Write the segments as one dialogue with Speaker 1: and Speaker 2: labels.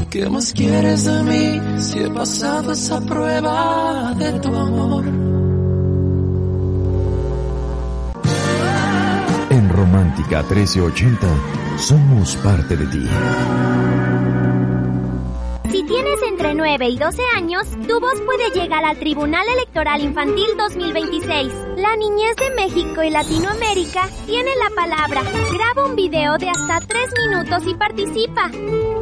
Speaker 1: ¿Qué más quieres de mí si he pasado esa prueba de tu amor?
Speaker 2: En Romántica 1380 somos parte de ti.
Speaker 3: Si tienes entre 9 y 12 años, tu voz puede llegar al Tribunal Electoral Infantil 2026. La niñez de México y Latinoamérica tiene la palabra. Graba un video de hasta 3 minutos y participa.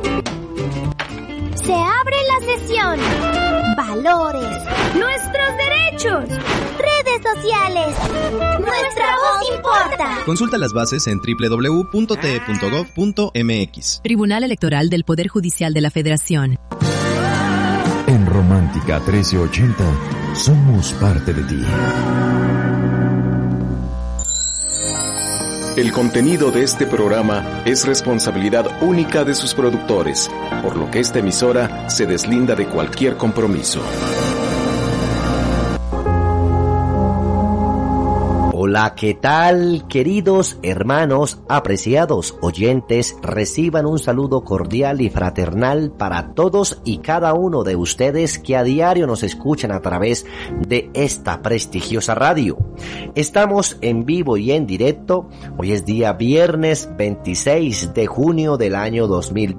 Speaker 3: Se abre la sesión. Valores. Nuestros derechos. Redes sociales. Nuestra voz importa.
Speaker 4: Consulta las bases en www.te.gov.mx.
Speaker 5: Tribunal Electoral del Poder Judicial de la Federación.
Speaker 2: En Romántica 1380 somos parte de ti.
Speaker 6: El contenido de este programa es responsabilidad única de sus productores, por lo que esta emisora se deslinda de cualquier compromiso.
Speaker 7: Hola, ¿qué tal, queridos hermanos, apreciados oyentes? Reciban un saludo cordial y fraternal para todos y cada uno de ustedes que a diario nos escuchan a través de esta prestigiosa radio. Estamos en vivo y en directo. Hoy es día viernes 26 de junio del año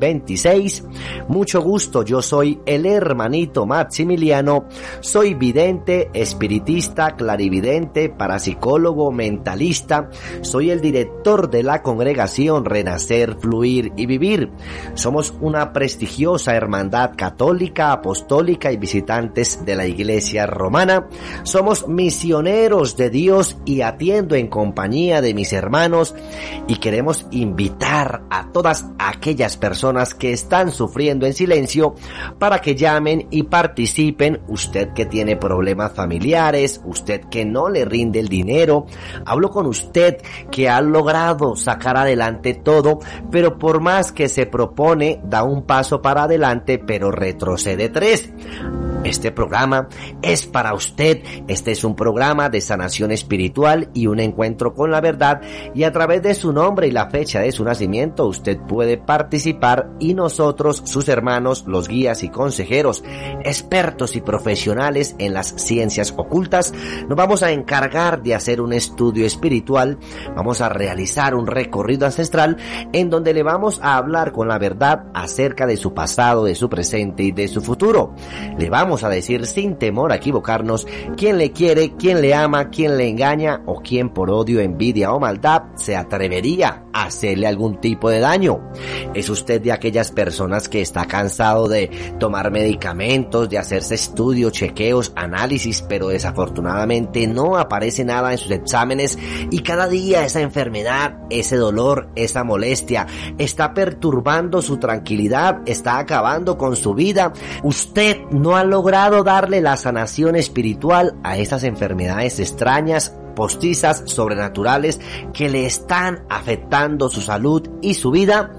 Speaker 7: 2026. Mucho gusto, yo soy el hermanito Maximiliano. Soy vidente, espiritista, clarividente, parapsicólogo, mentalista. Soy el director de la congregación Renacer, Fluir y Vivir. Somos una prestigiosa hermandad católica, apostólica y visitantes de la Iglesia Romana. Somos misioneros de Dios y atiendo en compañía de mis hermanos, y queremos invitar a todas aquellas personas que están sufriendo en silencio para que llamen y participen. Usted que tiene problemas familiares, usted que no le rinde el dinero, hablo con usted que ha logrado sacar adelante todo, pero por más que se propone, da un paso para adelante, pero retrocede 3. Este programa es para usted. Este es un programa de sanación espiritual y un encuentro con la verdad, y a través de su nombre y la fecha de su nacimiento usted puede participar, y nosotros, sus hermanos, los guías y consejeros, expertos y profesionales en las ciencias ocultas, nos vamos a encargar de hacer un estudio espiritual. Vamos a realizar un recorrido ancestral en donde le vamos a hablar con la verdad acerca de su pasado, de su presente y de su futuro. Le vamos a decir sin temor a equivocarnos quién le quiere, quién le ama, quién le engaña, o quién por odio, envidia o maldad se atrevería a hacerle algún tipo de daño. ¿Es usted de aquellas personas que está cansado de tomar medicamentos, de hacerse estudios, chequeos, análisis, pero desafortunadamente no aparece nada en sus exámenes, y cada día esa enfermedad, ese dolor, esa molestia está perturbando su tranquilidad, está acabando con su vida? Usted no ha logrado darle la sanación espiritual a esas enfermedades extrañas, postizas, sobrenaturales, que le están afectando su salud y su vida.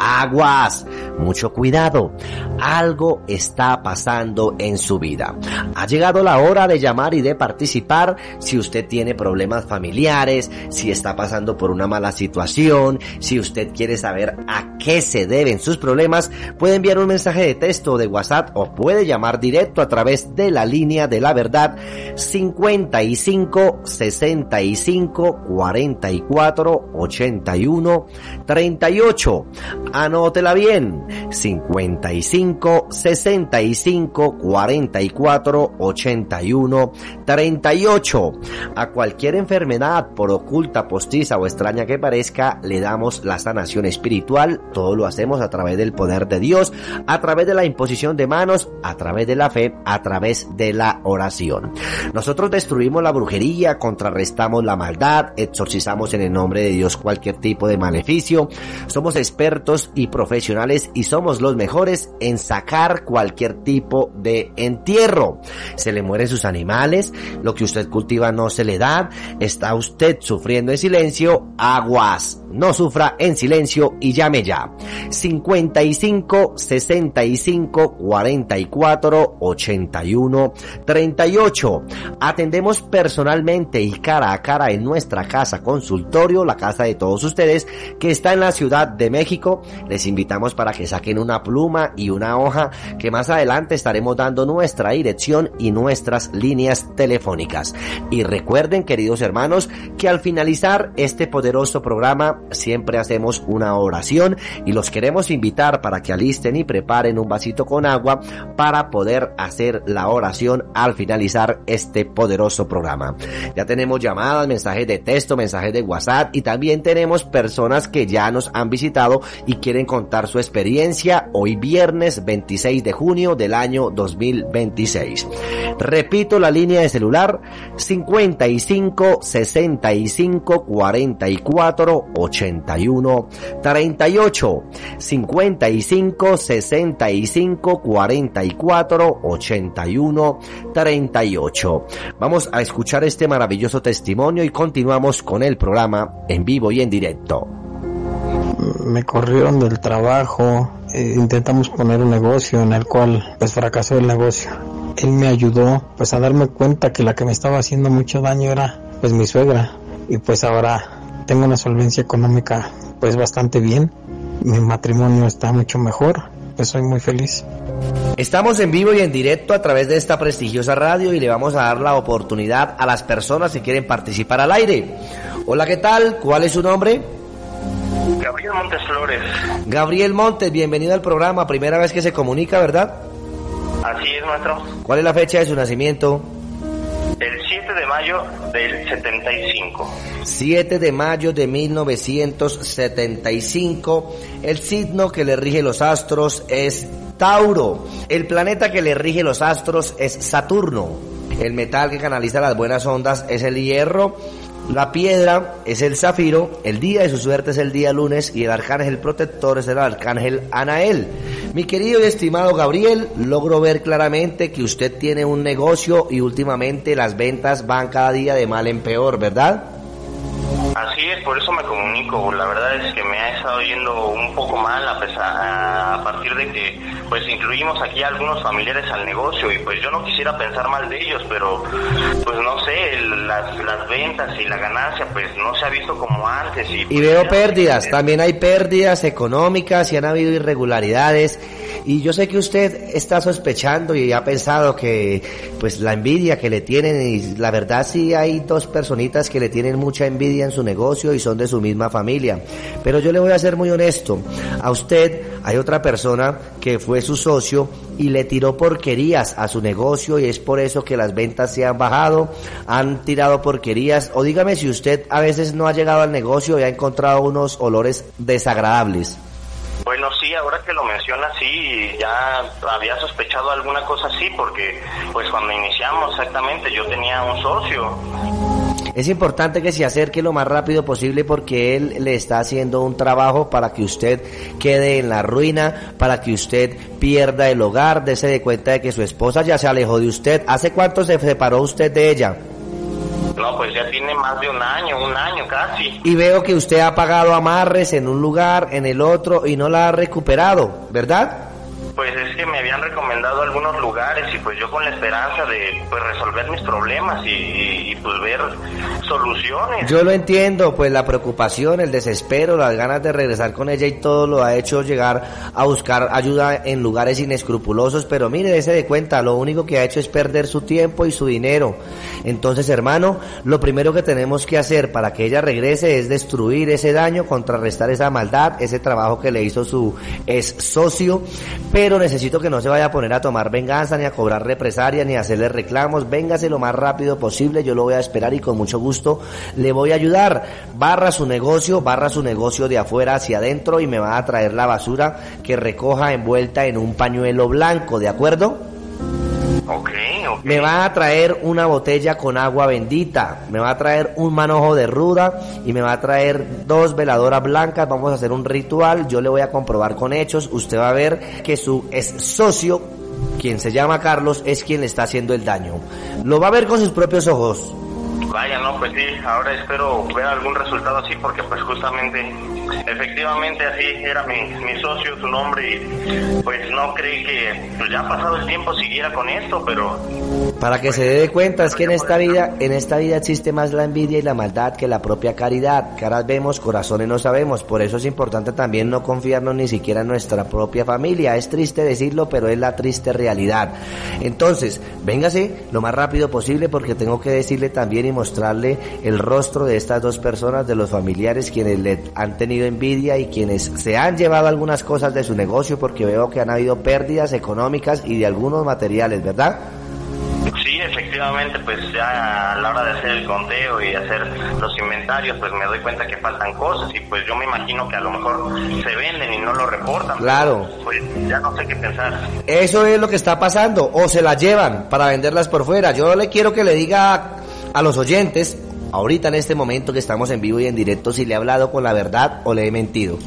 Speaker 7: Aguas, mucho cuidado, algo está pasando en su vida. Ha llegado la hora de llamar y de participar. Si usted tiene problemas familiares, si está pasando por una mala situación, si usted quiere saber a qué se deben sus problemas, puede enviar un mensaje de texto o de WhatsApp, o puede llamar directo a través de la línea de la verdad 55 65 44 81 38. Anótela bien: 55 65 44 81 38. A cualquier enfermedad, por oculta, postiza o extraña que parezca, le damos la sanación espiritual. Todo lo hacemos a través del poder de Dios, a través de la imposición de manos, a través de la fe, a través de la oración. Nosotros destruimos la brujería, contrarrestamos la maldad, exorcizamos en el nombre de Dios cualquier tipo de maleficio. Somos expertos y profesionales, y somos los mejores en sacar cualquier tipo de entierro. Se le mueren sus animales, lo que usted cultiva no se le da, está usted sufriendo en silencio. Aguas, no sufra en silencio y llame ya. 55 65 44 81 38. Atendemos personalmente y cara a cara en nuestra casa consultorio, la casa de todos ustedes, que está en la Ciudad de México. Les invitamos para que saquen saquen una pluma y una hoja, que más adelante estaremos dando nuestra dirección y nuestras líneas telefónicas. Y recuerden, queridos hermanos, que al finalizar este poderoso programa siempre hacemos una oración y los queremos invitar para que alisten y preparen un vasito con agua para poder hacer la oración al finalizar este poderoso programa. Ya tenemos llamadas, mensajes de texto, mensajes de WhatsApp y también tenemos personas que ya nos han visitado y quieren contar su experiencia hoy viernes 26 de junio del año 2026. Repito la línea de celular 55 65 44 81 38 55 65 44 81 38. Vamos a escuchar este maravilloso testimonio y continuamos con el programa en vivo y en directo.
Speaker 4: Me corrieron del trabajo, intentamos poner un negocio en el cual pues fracasó el negocio. Él me ayudó pues a darme cuenta que la que me estaba haciendo mucho daño era pues mi suegra, y pues ahora tengo una solvencia económica pues bastante bien, mi matrimonio está mucho mejor, pues soy muy feliz.
Speaker 7: Estamos en vivo y en directo a través de esta prestigiosa radio y le vamos a dar la oportunidad a las personas que quieren participar al aire. Hola, ¿qué tal? ¿Cuál es su nombre?
Speaker 8: Gabriel Montes Flores.
Speaker 7: Gabriel Montes, bienvenido al programa, primera vez que se comunica, ¿verdad?
Speaker 8: Así es, maestro.
Speaker 7: ¿Cuál es la fecha de su nacimiento?
Speaker 8: El 7 de mayo del 75.
Speaker 7: 7 de mayo de 1975. El signo que le rige los astros es Tauro. El planeta que le rige los astros es Saturno. El metal que canaliza las buenas ondas es el hierro. La piedra es el zafiro, el día de su suerte es el día lunes y el arcángel protector es el arcángel Anael. Mi querido y estimado Gabriel, logro ver claramente que usted tiene un negocio y últimamente las ventas van cada día de mal en peor, ¿verdad?
Speaker 8: Así es, por eso me comunico. La verdad es que me ha estado yendo un poco mal a partir de que pues incluimos aquí a algunos familiares al negocio y pues yo no quisiera pensar mal de ellos, pero pues no sé, las ventas y la ganancia pues no se ha visto como antes.
Speaker 7: Y veo pérdidas, también hay pérdidas económicas y han habido irregularidades. Y yo sé que usted está sospechando y ha pensado que pues la envidia que le tienen, y la verdad sí hay dos personitas que le tienen mucha envidia en su negocio y son de su misma familia. Pero yo le voy a ser muy honesto, a usted hay otra persona que fue su socio y le tiró porquerías a su negocio y es por eso que las ventas se han bajado, han tirado porquerías. O dígame si usted a veces no ha llegado al negocio y ha encontrado unos olores desagradables.
Speaker 8: Bueno, sí, ahora que lo mencionas, sí, ya había sospechado alguna cosa así, porque pues cuando iniciamos exactamente yo tenía un socio.
Speaker 7: Es importante que se acerque lo más rápido posible porque él le está haciendo un trabajo para que usted quede en la ruina, para que usted pierda el hogar, dése de cuenta de que su esposa ya se alejó de usted. ¿Hace cuánto se separó usted de ella?
Speaker 8: No, pues ya tiene más de un año casi.
Speaker 7: Y veo que usted ha pagado amarres en un lugar, en el otro, y no la ha recuperado, ¿verdad?
Speaker 8: Pues es que me habían recomendado algunos lugares y pues yo con la esperanza de pues resolver mis problemas y pues ver soluciones.
Speaker 7: Yo lo entiendo, pues la preocupación, el desespero, las ganas de regresar con ella y todo lo ha hecho llegar a buscar ayuda en lugares inescrupulosos, pero mire, dése de cuenta, lo único que ha hecho es perder su tiempo y su dinero. Entonces, hermano, lo primero que tenemos que hacer para que ella regrese es destruir ese daño, contrarrestar esa maldad, ese trabajo que le hizo su ex socio, pero necesito que no se vaya a poner a tomar venganza, ni a cobrar represalia, ni a hacerle reclamos. Véngase lo más rápido posible, yo lo voy a esperar y con mucho gusto le voy a ayudar. Barra su negocio de afuera hacia adentro y me va a traer la basura que recoja envuelta en un pañuelo blanco, ¿de acuerdo?
Speaker 8: Okay.
Speaker 7: Me va a traer una botella con agua bendita, me va a traer un manojo de ruda y me va a traer 2 veladoras blancas. Vamos a hacer un ritual, yo le voy a comprobar con hechos. Usted va a ver que su ex socio, quien se llama Carlos, es quien le está haciendo el daño. Lo va a ver con sus propios ojos.
Speaker 8: Vaya, no, pues sí, ahora espero ver algún resultado así, porque pues justamente, efectivamente así era mi socio, su nombre, y pues no creí que pues ya pasado el tiempo siguiera con esto, pero...
Speaker 7: Para que se dé cuenta, es que en esta vida existe más la envidia y la maldad que la propia caridad. Caras vemos, corazones no sabemos, por eso es importante también no confiarnos ni siquiera en nuestra propia familia. Es triste decirlo, pero es la triste realidad. Entonces, véngase lo más rápido posible, porque tengo que decirle también y mostrarle el rostro de estas dos personas, de los familiares quienes le han tenido envidia y quienes se han llevado algunas cosas de su negocio, porque veo que han habido pérdidas económicas y de algunos materiales, ¿verdad?
Speaker 8: Sí, efectivamente, pues ya a la hora de hacer el conteo y hacer los inventarios, pues me doy cuenta que faltan cosas, y pues yo me imagino que a lo mejor se venden y no lo reportan.
Speaker 7: Claro.
Speaker 8: Pues ya no sé qué pensar.
Speaker 7: Eso es lo que está pasando, o se las llevan para venderlas por fuera. Yo le quiero que le diga a los oyentes, ahorita en este momento que estamos en vivo y en directo, si le he hablado con la verdad o le he mentido.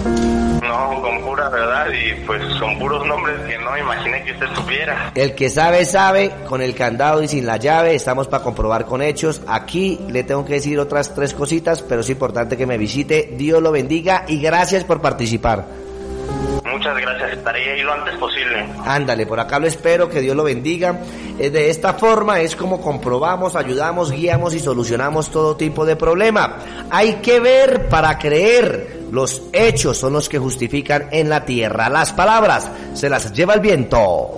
Speaker 8: No, con pura verdad y pues con puros nombres que no imaginé que usted supiera.
Speaker 7: El que sabe, sabe, con el candado y sin la llave, estamos para comprobar con hechos. Aquí le tengo que decir otras 3 cositas, pero es importante que me visite. Dios lo bendiga y gracias por participar.
Speaker 8: Muchas gracias, estaré ahí lo antes posible.
Speaker 7: Ándale, por acá lo espero, que Dios lo bendiga. De esta forma es como comprobamos, ayudamos, guiamos y solucionamos todo tipo de problema. Hay que ver para creer. Los hechos son los que justifican en la tierra. Las palabras se las lleva el viento.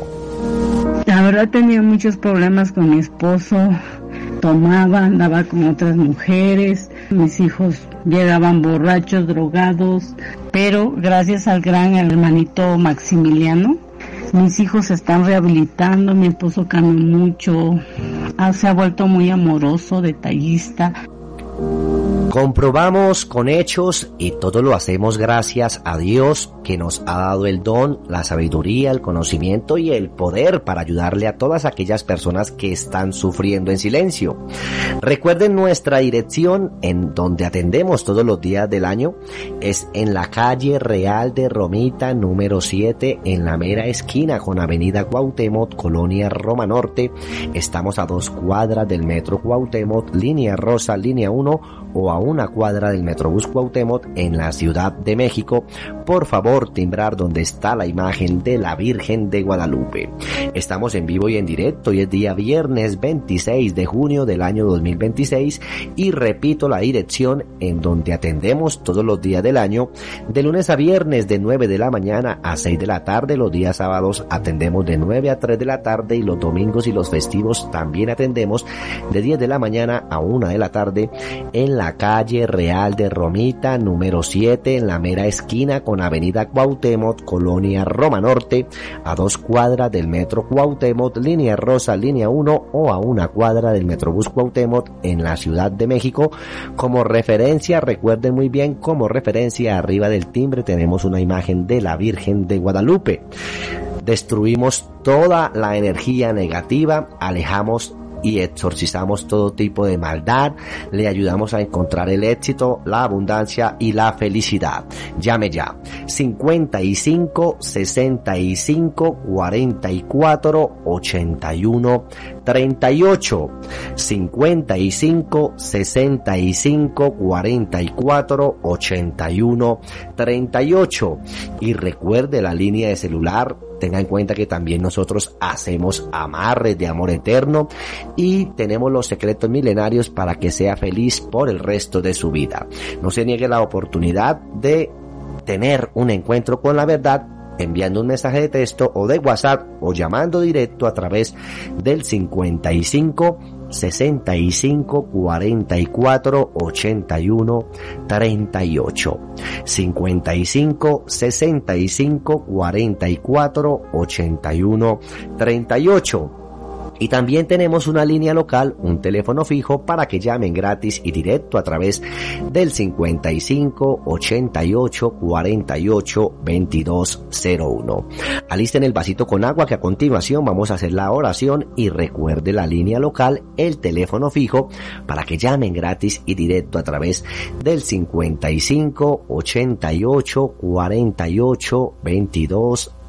Speaker 9: La verdad tenía muchos problemas con mi esposo. Tomaba, andaba con otras mujeres. Mis hijos llegaban borrachos, drogados. Pero gracias al gran hermanito Maximiliano, mis hijos se están rehabilitando. Mi esposo cambió mucho. Se ha vuelto muy amoroso, detallista.
Speaker 7: Comprobamos con hechos y todo lo hacemos gracias a Dios, que nos ha dado el don, la sabiduría, el conocimiento y el poder para ayudarle a todas aquellas personas que están sufriendo en silencio. Recuerden nuestra dirección en donde atendemos todos los días del año. Es en la calle Real de Romita número 7, en la mera esquina con avenida Cuauhtémoc, Colonia Roma Norte. Estamos a 2 cuadras del metro Cuauhtémoc, línea rosa, línea 1, o a 1 cuadra del Metrobús Cuauhtémoc en la Ciudad de México. Por favor, timbrar donde está la imagen de la Virgen de Guadalupe. Estamos en vivo y en directo y es día viernes 26 de junio del año 2026 y repito la dirección en donde atendemos todos los días del año, de lunes a viernes de 9 de la mañana a 6 de la tarde, los días sábados atendemos de 9 a 3 de la tarde y los domingos y los festivos también atendemos de 10 de la mañana a 1 de la tarde en la calle Real de Romita número 7, en la mera esquina con avenida Cuauhtémoc, Colonia Roma Norte, a 2 cuadras del metro Cuauhtémoc, línea rosa, línea 1, o a 1 cuadra del Metrobús Cuauhtémoc en la Ciudad de México. Como referencia, recuerden muy bien, como referencia arriba del timbre tenemos una imagen de la Virgen de Guadalupe. Destruimos toda la energía negativa, alejamos y exorcizamos todo tipo de maldad, le ayudamos a encontrar el éxito, la abundancia y la felicidad. Llame ya, 55 65 44 81 38, 55 65 44 81 38, y recuerde la línea de celular. Tenga en cuenta que también nosotros hacemos amarres de amor eterno y tenemos los secretos milenarios para que sea feliz por el resto de su vida. No se niegue la oportunidad de tener un encuentro con la verdad enviando un mensaje de texto o de WhatsApp o llamando directo a través del 55 65 44 81 38, 55 65 44 81 38. Y también tenemos una línea local, un teléfono fijo para que llamen gratis y directo a través del 55 88 48 2201. Alisten el vasito con agua que a continuación vamos a hacer la oración y recuerde la línea local, el teléfono fijo para que llamen gratis y directo a través del 55 88 48 22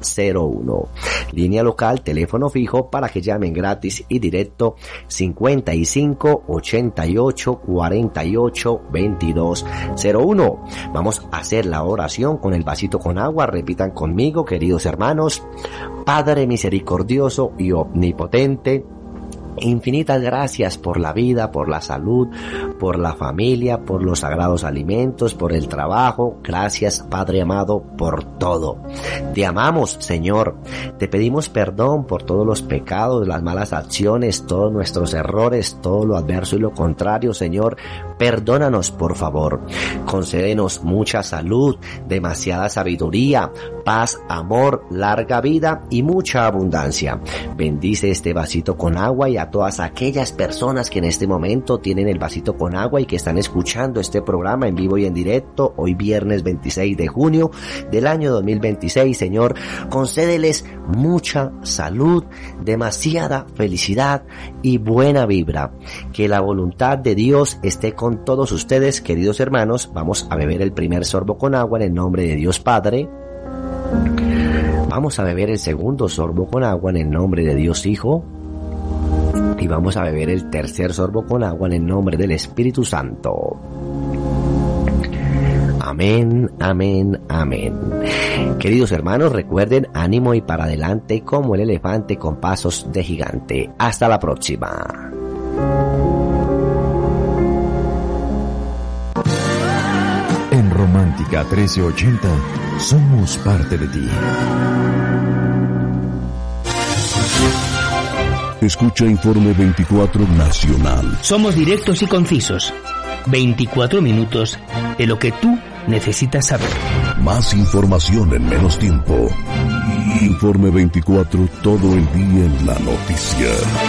Speaker 7: 01. Línea local, teléfono fijo para que llamen gratis y directo 55 88 48 22 01. Vamos a hacer la oración con el vasito con agua. Repitan conmigo, queridos hermanos. Padre misericordioso y omnipotente, infinitas gracias por la vida, por la salud, por la familia, por los sagrados alimentos, por el trabajo. Gracias, Padre amado, por todo. Te amamos, Señor. Te pedimos perdón por todos los pecados, las malas acciones, todos nuestros errores, todo lo adverso y lo contrario, Señor. Perdónanos, por favor. Concédenos mucha salud, demasiada sabiduría, paz, amor, larga vida y mucha abundancia. Bendice este vasito con agua y a todas aquellas personas que en este momento tienen el vasito con agua y que están escuchando este programa en vivo y en directo, hoy viernes 26 de junio del año 2026, Señor, concédeles mucha salud, demasiada felicidad y buena vibra. Que la voluntad de Dios esté con todos ustedes, queridos hermanos. Vamos a beber el primer sorbo con agua en el nombre de Dios Padre. Vamos a beber el segundo sorbo con agua en el nombre de Dios Hijo. Y vamos a beber el tercer sorbo con agua en el nombre del Espíritu Santo. Amén, amén, amén. Queridos hermanos, recuerden, ánimo y para adelante como el elefante con pasos de gigante. Hasta la próxima.
Speaker 2: En Romántica 1380 somos parte de ti.
Speaker 10: Escucha Informe 24 Nacional.
Speaker 11: Somos directos y concisos. 24 minutos de lo que tú necesitas saber.
Speaker 10: Más información en menos tiempo. Informe 24, todo el día en la noticia.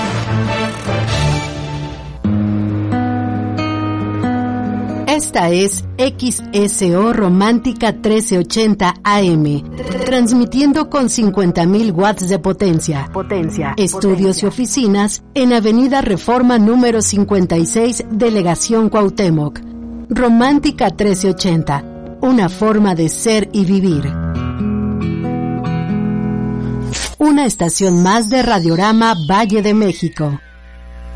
Speaker 12: Esta es XSO Romántica 1380 AM, transmitiendo con 50.000 watts de potencia. Estudios y oficinas en Avenida Reforma número 56, Delegación Cuauhtémoc. Romántica 1380, una forma de ser y vivir. Una estación más de Radiorama Valle de México.